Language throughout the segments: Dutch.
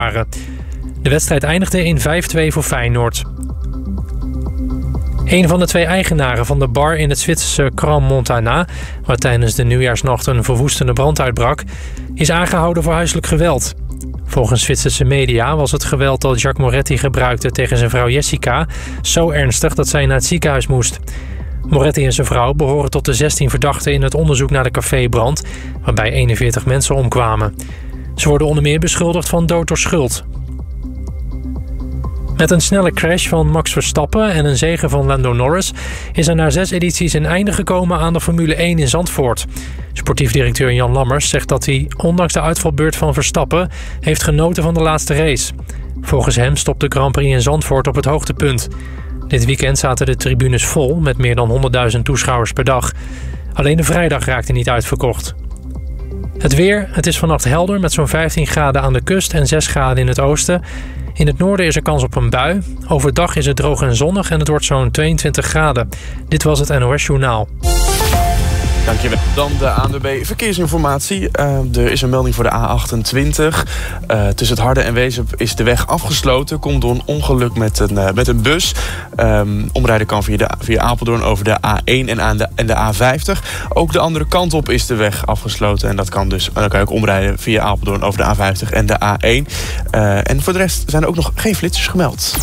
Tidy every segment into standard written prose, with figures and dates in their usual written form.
De wedstrijd eindigde in 5-2 voor Feyenoord. Een van de 2 eigenaren van de bar in het Zwitserse Crans-Montana, waar tijdens de nieuwjaarsnacht een verwoestende brand uitbrak, is aangehouden voor huiselijk geweld. Volgens Zwitserse media was het geweld dat Jacques Moretti gebruikte tegen zijn vrouw Jessica zo ernstig dat zij naar het ziekenhuis moest. Moretti en zijn vrouw behoren tot de 16 verdachten in het onderzoek naar de cafébrand, waarbij 41 mensen omkwamen. Ze worden onder meer beschuldigd van dood door schuld. Met een snelle crash van Max Verstappen en een zege van Lando Norris is er na 6 edities een einde gekomen aan de Formule 1 in Zandvoort. Sportief directeur Jan Lammers zegt dat hij, ondanks de uitvalbeurt van Verstappen, heeft genoten van de laatste race. Volgens hem stopt de Grand Prix in Zandvoort op het hoogtepunt. Dit weekend zaten de tribunes vol met meer dan 100.000 toeschouwers per dag. Alleen de vrijdag raakte niet uitverkocht. Het weer, het is vannacht helder met zo'n 15 graden aan de kust en 6 graden in het oosten. In het noorden is er kans op een bui. Overdag is het droog en zonnig en het wordt zo'n 22 graden. Dit was het NOS Journaal. Dankjewel. Dan de ANWB Verkeersinformatie. Er is een melding voor de A28. Tussen het Harde en Wezep is de weg afgesloten. Komt door een ongeluk met een bus. Omrijden kan via Apeldoorn over de A1 en de A50. Ook de andere kant op is de weg afgesloten. En dan kan je ook omrijden via Apeldoorn over de A50 en de A1. En voor de rest zijn er ook nog geen flitsers gemeld.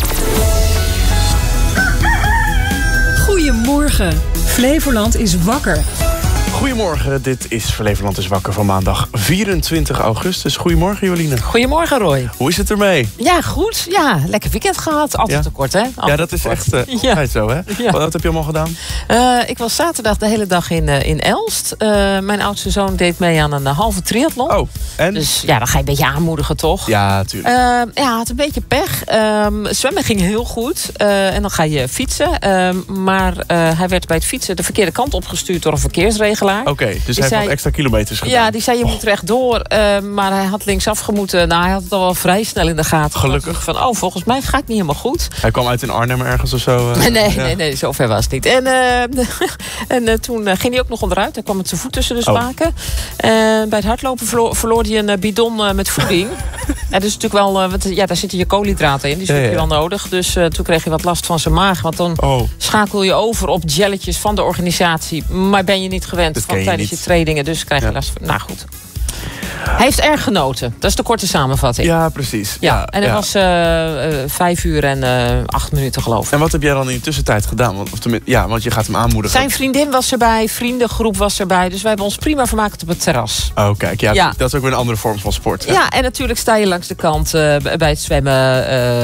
Goedemorgen. Flevoland is wakker. Goedemorgen, dit is Flevoland is wakker van maandag 24 augustus. Goedemorgen, Joline. Goedemorgen, Roy. Hoe is het ermee? Ja, goed. Ja, lekker weekend gehad. Altijd te kort, hè? Ja, dat is echt altijd zo, hè? Ja. Wat heb je allemaal gedaan? Ik was zaterdag de hele dag in Elst. Mijn oudste zoon deed mee aan een halve triathlon. Oh, en? Dus ja, dan ga je een beetje aanmoedigen, toch? Ja, natuurlijk. Had een beetje pech. Zwemmen ging heel goed. En dan ga je fietsen. Maar hij werd bij het fietsen de verkeerde kant opgestuurd door een verkeersregelaar. Oké, dus hij heeft wat extra kilometers gedaan. Ja, die zei je moet rechtdoor. Maar hij had linksaf gemoeten. Nou, hij had het al wel vrij snel in de gaten. Gelukkig. Van, volgens mij ga ik niet helemaal goed. Hij kwam uit in Arnhem ergens of zo? Nee, zo ver was het niet. En toen ging hij ook nog onderuit. Hij kwam met zijn voet tussen de spaken. Bij het hardlopen verloor hij een bidon met voeding. En dus natuurlijk wel, daar zitten je koolhydraten in. Die heb je wel nodig. Dus toen kreeg hij wat last van zijn maag. Want dan schakel je over op jelletjes van de organisatie. Maar ben je niet gewend tijdens je trainingen. Dus krijg je last van. Nou goed. Hij heeft erg genoten. Dat is de korte samenvatting. Ja, precies. Ja, en het was 5 uur en 8 minuten geloof ik. En wat heb jij dan in de tussentijd gedaan? Want je gaat hem aanmoedigen. Zijn vriendin was erbij, vriendengroep was erbij. Dus wij hebben ons prima vermaakt op het terras. Oh, kijk. Ja. Dat is ook weer een andere vorm van sport. Hè? Ja, en natuurlijk sta je langs de kant bij het zwemmen.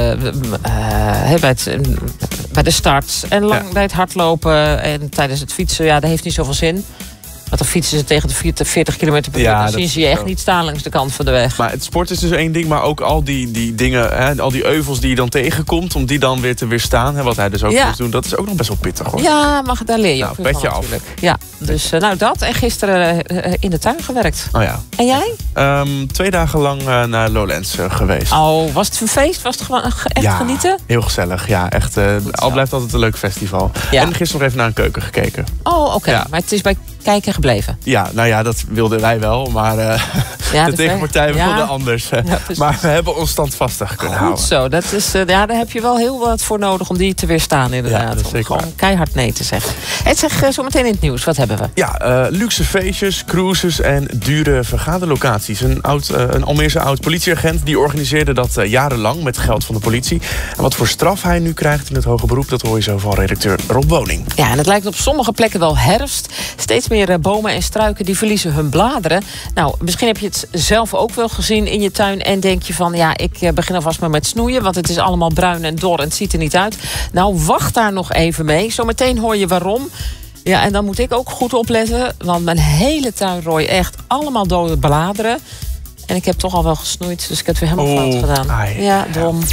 Bij de start. En bij het hardlopen. En tijdens het fietsen. Ja, dat heeft niet zoveel zin. Want dan fietsen ze tegen de 40 km per uur. Dan zien ze je echt niet staan langs de kant van de weg. Maar het sport is dus één ding. Maar ook al die dingen, al die euvels die je dan tegenkomt. Om die dan weer te weerstaan. Wat hij dus ook moest doen. Dat is ook nog best wel pittig, hoor. Ja, maar daar leer je ook petje van, af. Natuurlijk. Ja, dus dat. En gisteren in de tuin gewerkt. Oh ja. En jij? 2 dagen lang naar Lowlands geweest. Oh, was het een feest? Was het gewoon echt genieten? Heel gezellig. Ja, echt. Al blijft altijd een leuk festival. Ja. En gisteren nog even naar een keuken gekeken. Oh, oké. Ja. Maar het is bij kijken gebleven. Ja, nou ja, dat wilden wij wel. Maar de tegenpartij wilde anders. Maar we hebben ons standvastig kunnen houden. Goed zo. Dat is, daar heb je wel heel wat voor nodig om die te weerstaan inderdaad. Ja, dat is zeker. Om gewoon keihard nee te zeggen. Het zegt zometeen in het nieuws. Wat hebben we? Ja, luxe feestjes, cruises en dure vergaderlocaties. Een Almeerse oud politieagent die organiseerde dat jarenlang met geld van de politie. En wat voor straf hij nu krijgt in het hoger beroep, dat hoor je zo van redacteur Rob Woning. Ja, en het lijkt op sommige plekken wel herfst. Steeds meer bomen en struiken die verliezen hun bladeren. Nou, misschien heb je het zelf ook wel gezien in je tuin en denk je van, ja, ik begin alvast maar met snoeien, want het is allemaal bruin en dor en het ziet er niet uit. Nou, wacht daar nog even mee. Zometeen hoor je waarom. Ja, en dan moet ik ook goed opletten, want mijn hele tuin rooi echt allemaal dode bladeren. En ik heb toch al wel gesnoeid, dus ik heb het weer helemaal fout gedaan. Ja, dom.